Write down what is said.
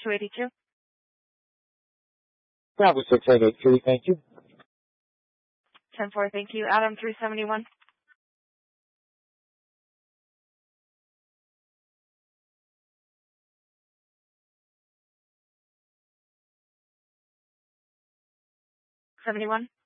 282. Bravo 6883, thank you. 10-4, thank you. Adam 371. '71.